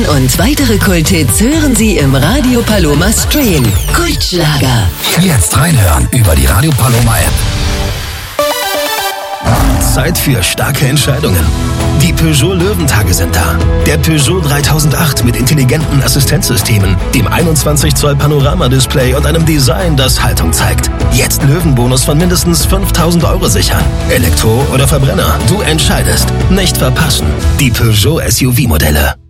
und weitere Kulthits hören Sie im Radio Paloma Stream. Kultschlager. Jetzt reinhören über die Radio Paloma App. Zeit für starke Entscheidungen. Die Peugeot Löwentage sind da. Der Peugeot 3008 mit intelligenten Assistenzsystemen, dem 21 Zoll Panorama-Display und einem Design, das Haltung zeigt. Jetzt Löwenbonus von mindestens 5.000 € sichern. Elektro oder Verbrenner, du entscheidest. Nicht verpassen. Die Peugeot SUV-Modelle.